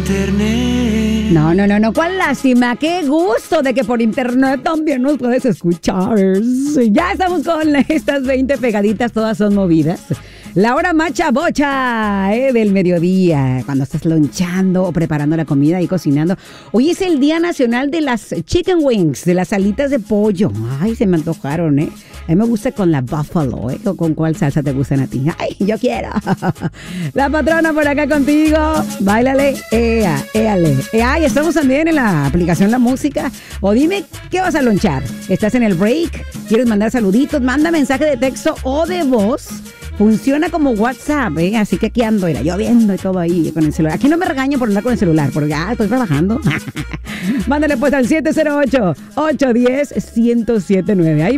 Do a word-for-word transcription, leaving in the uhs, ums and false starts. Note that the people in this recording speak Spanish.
internet. No, no, no, no, cuál lástima, qué gusto de que por internet también nos puedes escuchar. Ya estamos con estas veinte pegaditas, todas son movidas. La hora macha bocha eh, del mediodía, cuando estás lonchando o preparando la comida y cocinando. Hoy es el Día Nacional de las Chicken Wings, de las alitas de pollo. Ay, se me antojaron, ¿eh? A mí me gusta con la buffalo, ¿eh? ¿Con cuál salsa te gustan a ti? Ay, yo quiero. La patrona por acá contigo. Báilale, ea, éale. Ay, estamos también en la aplicación La Música. O dime, ¿qué vas a lonchar? ¿Estás en el break? ¿Quieres mandar saluditos? Manda mensaje de texto o de voz. Funciona como WhatsApp, ¿eh? Así que aquí ando, era lloviendo y todo ahí con el celular. Aquí no me regaño por andar con el celular, porque ya estoy trabajando. Mándale pues al siete cero ocho, ocho uno cero, uno cero siete nueve. Ahí